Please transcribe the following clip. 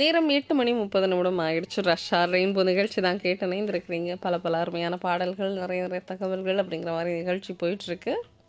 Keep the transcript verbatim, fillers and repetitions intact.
நேரம் எட்டு மணி முப்பது நிமிடம் ஆயிடுச்சு. ரஷ்ஷா ரெயின்போ நிகழ்ச்சி தான் கேட்டு இணைந்திருக்கிறீங்க. பல பல அருமையான பாடல்கள், நிறைய நிறைய தகவல்கள் அப்படிங்கிற மாரி நிகழ்ச்சி போயிட்டுருக்கு.